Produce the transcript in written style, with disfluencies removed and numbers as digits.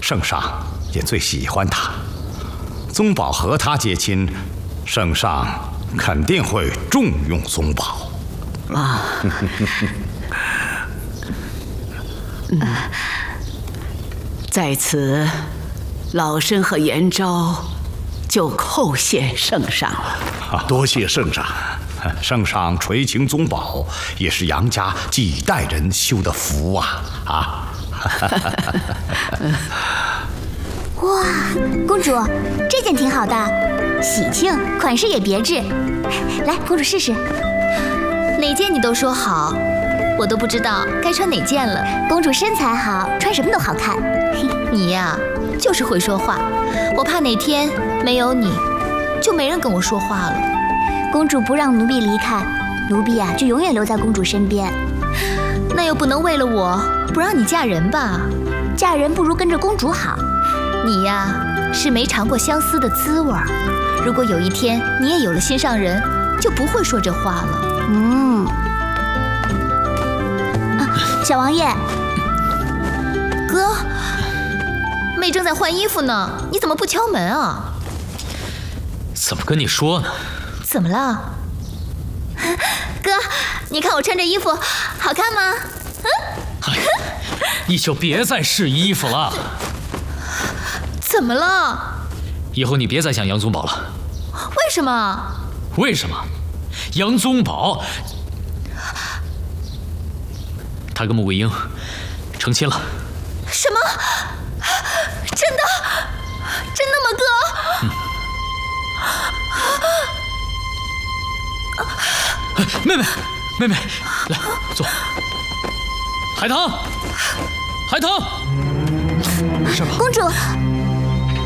圣上也最喜欢他。宗保和他结亲，圣上肯定会重用宗保。 啊。在此，老身和延昭就叩谢圣上了。 多谢圣上。 圣上垂青宗保，也是杨家几代人修的福啊！ 哇，公主，这件挺好的，喜庆，款式也别致。来，公主试试。 哪件你都说好，我都不知道该穿哪件了。 公主身材好，穿什么都好看。 你呀，就是会说话，我怕哪天没有你，就没人跟我说话了。 公主不让奴婢离开，奴婢啊就永远留在公主身边。 那又不能为了我不让你嫁人吧？ 嫁人不如跟着公主好。 你呀是没尝过相思的滋味儿。如果有一天你也有了心上人，就不会说这话了。 小王爷， 哥，妹正在换衣服呢，你怎么不敲门啊？ 怎么跟你说呢？ 怎么了？哥，你看我穿这衣服好看吗？ 哎，你就别再试衣服了。 怎么了？ 以后你别再想杨宗保了。 为什么？ 为什么？杨宗保，他跟穆桂英成亲了。 什么？真的？真的吗，哥？ 妹妹，来坐。海棠，没事吧？ 公主，